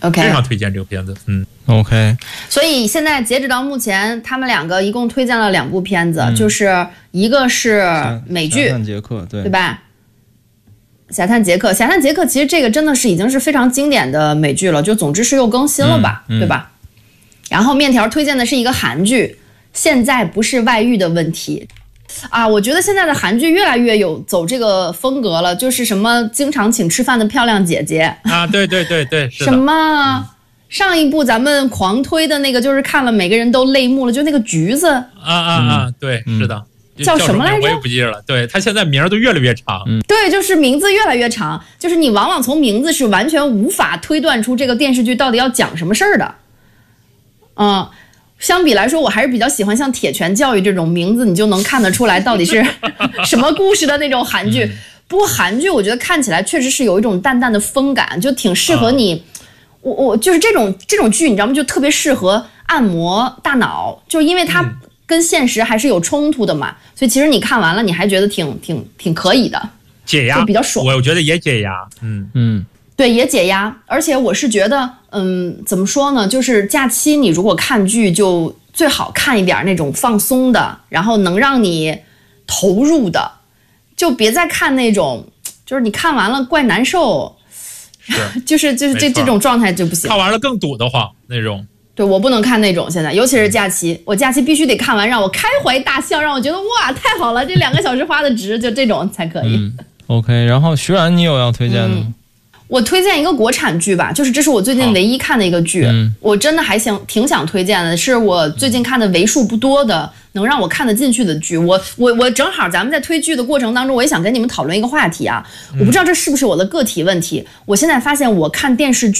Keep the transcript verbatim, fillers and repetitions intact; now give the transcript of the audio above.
，OK， 非常推荐这个片子。嗯 ，OK。 所以现在截止到目前，他们两个一共推荐了两部片子， 嗯、 就是一个是美剧《 侠探杰克》，对对吧？《侠探杰克》，《侠探杰克》其实这个真的是已经是非常经典的美剧了，就总之是又更新了吧， 嗯嗯、 对吧？然后面条推荐的是一个韩剧，现在不是外遇的问题。啊，我觉得现在的韩剧越来越有走这个风格了，就是什么经常请吃饭的漂亮姐姐啊，对对对对，是的。 什么、嗯、上一部咱们狂推的那个，就是看了每个人都泪目了，就那个橘子啊啊啊，嗯、对，是的。 叫什么来着？ 我也不记得了。对，他现在名儿都越来越长。 嗯，对，就是名字越来越长，就是你往往从名字是完全无法推断出这个电视剧到底要讲什么事儿的。嗯。相比来说，我还是比较喜欢像《铁拳教育》这种名字你就能看得出来到底是什么故事的那种韩剧。不过韩剧我觉得看起来确实是有一种淡淡的风感，就挺适合你。啊、我我就是这种这种剧，你知道吗？就特别适合按摩大脑，就因为它跟现实还是有冲突的嘛，嗯、所以其实你看完了，你还觉得挺挺挺可以的， 解压， 就比较爽。 我觉得也解压。嗯嗯。 对，也解压，而且我是觉得，嗯，怎么说呢？就是假期你如果看剧，就最好看一点那种放松的，然后能让你投入的，就别再看那种，就是你看完了怪难受， 是， 就是就是这这种状态就不行。 看完了更堵得慌那种。 对，我不能看那种，现在尤其是假期，我假期必须得看完，让我开怀大笑，让我觉得哇太好了，这两个小时花的值，就这种才可以。 嗯、OK， 然后徐冉，你有要推荐的吗？ 嗯我推荐一个国产剧吧，就是这是我最近唯一看的一个剧，嗯、我真的还想挺想推荐的，是我最近看的为数不多的能让我看得进去的剧。我我我正好咱们在推剧的过程当中，我也想跟你们讨论一个话题啊，我不知道这是不是我的个体问题，我现在发现我看电视剧。